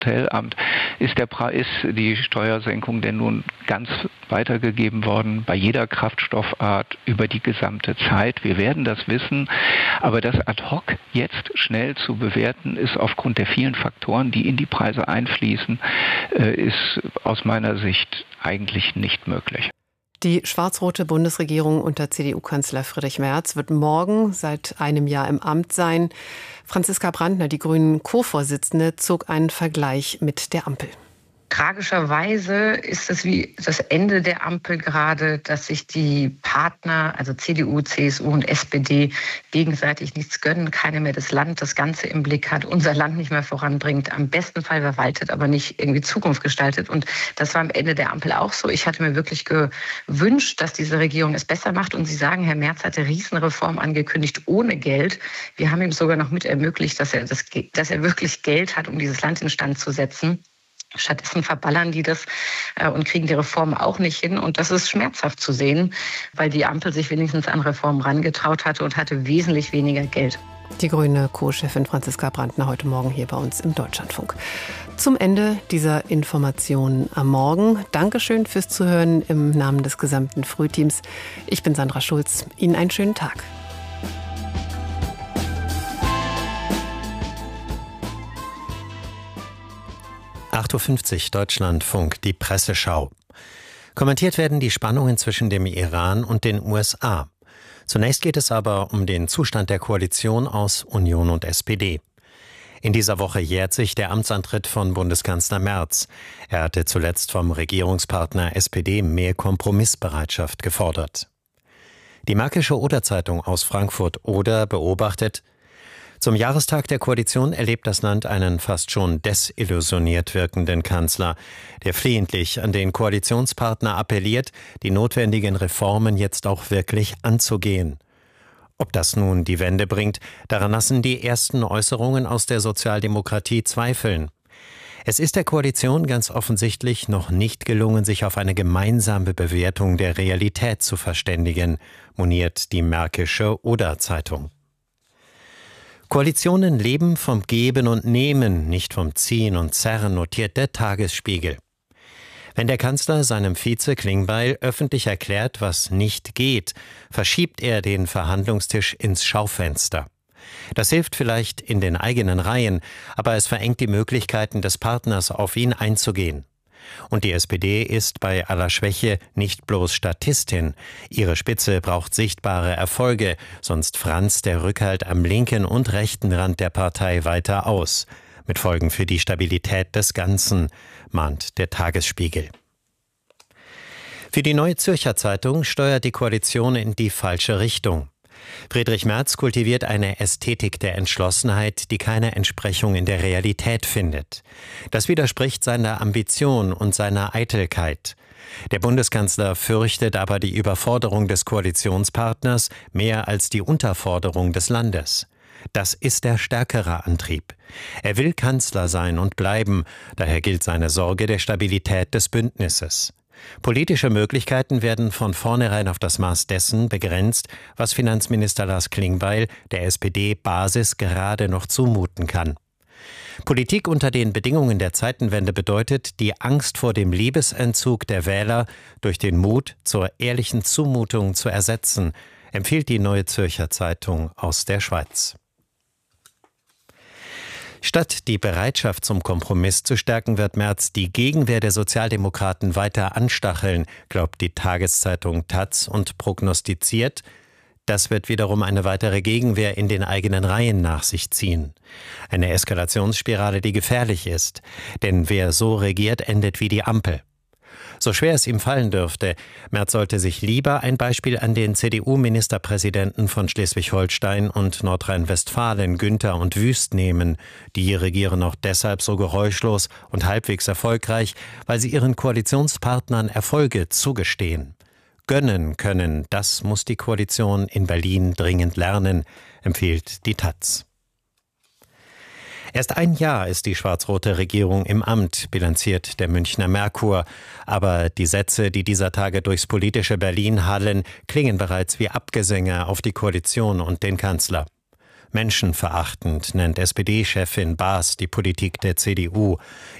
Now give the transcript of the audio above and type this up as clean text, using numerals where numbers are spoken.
Kartellamt, ist die Steuersenkung denn nun ganz weitergegeben worden bei jeder Kraftstoffart über die gesamte Zeit. Wir werden das wissen, aber das ad hoc jetzt schnell zu bewerten, ist aufgrund der vielen Faktoren, die in die Preise einfließen, ist aus meiner Sicht eigentlich nicht möglich. Die schwarz-rote Bundesregierung unter CDU-Kanzler Friedrich Merz wird morgen seit einem Jahr im Amt sein. Franziska Brandner, die Grünen-Co-Vorsitzende, zog einen Vergleich mit der Ampel. Tragischerweise ist es wie das Ende der Ampel gerade, dass sich die Partner, also CDU, CSU und SPD, gegenseitig nichts gönnen, keiner mehr das Land, das Ganze im Blick hat, unser Land nicht mehr voranbringt, am besten Fall verwaltet, aber nicht irgendwie Zukunft gestaltet. Und das war am Ende der Ampel auch so. Ich hatte mir wirklich gewünscht, dass diese Regierung es besser macht. Und Sie sagen, Herr Merz hatte Riesenreform angekündigt ohne Geld. Wir haben ihm sogar noch mit ermöglicht, dass er wirklich Geld hat, um dieses Land instand zu setzen. Stattdessen verballern die das und kriegen die Reformen auch nicht hin. Und das ist schmerzhaft zu sehen, weil die Ampel sich wenigstens an Reformen rangetraut hatte und hatte wesentlich weniger Geld. Die grüne Co-Chefin Franziska Brandner heute Morgen hier bei uns im Deutschlandfunk. Zum Ende dieser Informationen am Morgen. Dankeschön fürs Zuhören im Namen des gesamten Frühteams. Ich bin Sandra Schulz. Ihnen einen schönen Tag. (8:50 Uhr) Deutschlandfunk, die Presseschau. Kommentiert werden die Spannungen zwischen dem Iran und den USA. Zunächst geht es aber um den Zustand der Koalition aus Union und SPD. In dieser Woche jährt sich der Amtsantritt von Bundeskanzler Merz. Er hatte zuletzt vom Regierungspartner SPD mehr Kompromissbereitschaft gefordert. Die Märkische Oder-Zeitung aus Frankfurt-Oder beobachtet: Zum Jahrestag der Koalition erlebt das Land einen fast schon desillusioniert wirkenden Kanzler, der flehentlich an den Koalitionspartner appelliert, die notwendigen Reformen jetzt auch wirklich anzugehen. Ob das nun die Wende bringt, daran lassen die ersten Äußerungen aus der Sozialdemokratie zweifeln. Es ist der Koalition ganz offensichtlich noch nicht gelungen, sich auf eine gemeinsame Bewertung der Realität zu verständigen, moniert die Märkische Oder-Zeitung. Koalitionen leben vom Geben und Nehmen, nicht vom Ziehen und Zerren, notiert der Tagesspiegel. Wenn der Kanzler seinem Vize Klingbeil öffentlich erklärt, was nicht geht, verschiebt er den Verhandlungstisch ins Schaufenster. Das hilft vielleicht in den eigenen Reihen, aber es verengt die Möglichkeiten des Partners, auf ihn einzugehen. Und die SPD ist bei aller Schwäche nicht bloß Statistin. Ihre Spitze braucht sichtbare Erfolge, sonst franzt der Rückhalt am linken und rechten Rand der Partei weiter aus. Mit Folgen für die Stabilität des Ganzen, mahnt der Tagesspiegel. Für die Neue Zürcher Zeitung steuert die Koalition in die falsche Richtung. Friedrich Merz kultiviert eine Ästhetik der Entschlossenheit, die keine Entsprechung in der Realität findet. Das widerspricht seiner Ambition und seiner Eitelkeit. Der Bundeskanzler fürchtet aber die Überforderung des Koalitionspartners mehr als die Unterforderung des Landes. Das ist der stärkere Antrieb. Er will Kanzler sein und bleiben, daher gilt seine Sorge der Stabilität des Bündnisses. Politische Möglichkeiten werden von vornherein auf das Maß dessen begrenzt, was Finanzminister Lars Klingbeil der SPD-Basis gerade noch zumuten kann. Politik unter den Bedingungen der Zeitenwende bedeutet, die Angst vor dem Liebesentzug der Wähler durch den Mut zur ehrlichen Zumutung zu ersetzen, empfiehlt die Neue Zürcher Zeitung aus der Schweiz. Statt die Bereitschaft zum Kompromiss zu stärken, wird Merz die Gegenwehr der Sozialdemokraten weiter anstacheln, glaubt die Tageszeitung taz und prognostiziert, das wird wiederum eine weitere Gegenwehr in den eigenen Reihen nach sich ziehen. Eine Eskalationsspirale, die gefährlich ist, denn wer so regiert, endet wie die Ampel. So schwer es ihm fallen dürfte, Merz sollte sich lieber ein Beispiel an den CDU-Ministerpräsidenten von Schleswig-Holstein und Nordrhein-Westfalen, Günther und Wüst, nehmen. Die regieren auch deshalb so geräuschlos und halbwegs erfolgreich, weil sie ihren Koalitionspartnern Erfolge zugestehen. Gönnen können, das muss die Koalition in Berlin dringend lernen, empfiehlt die taz. Erst ein Jahr ist die schwarz-rote Regierung im Amt, bilanziert der Münchner Merkur. Aber die Sätze, die dieser Tage durchs politische Berlin hallen, klingen bereits wie Abgesänge auf die Koalition und den Kanzler. Menschenverachtend nennt SPD-Chefin Baas die Politik der CDU.